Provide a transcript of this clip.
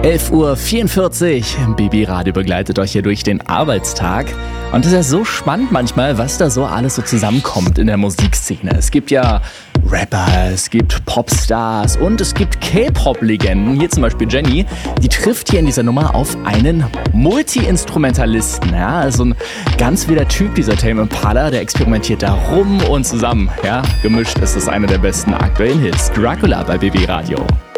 11:44 Uhr, BB Radio begleitet euch hier durch den Arbeitstag. Und es ist ja so spannend manchmal, was da so alles so zusammenkommt in der Musikszene. Es gibt ja Rapper, es gibt Popstars und es gibt K-Pop-Legenden. Hier zum Beispiel Jennie, die trifft hier in dieser Nummer auf einen Multi-Instrumentalisten. Ja, also ein ganz wilder Typ, dieser Tame Impala, der experimentiert da rum und zusammen. Ja, gemischt ist es einer der besten aktuellen Hits. Dracula bei BB Radio.